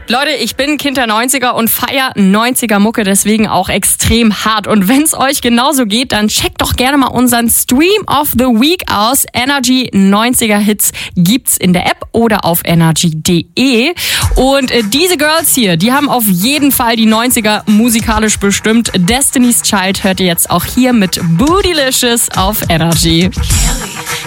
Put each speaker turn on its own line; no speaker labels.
Leute, ich bin Kind der 90er und feier 90er Mucke deswegen auch extrem hart. Und wenn es euch genauso geht, dann checkt doch gerne mal unseren Stream of the Week aus. Energy 90er Hits gibt's in der App oder auf energy.de. Und diese Girls hier, die haben auf jeden Fall die 90er musikalisch bestimmt. Destiny's Child hört ihr jetzt auch hier mit Bootylicious auf Energy.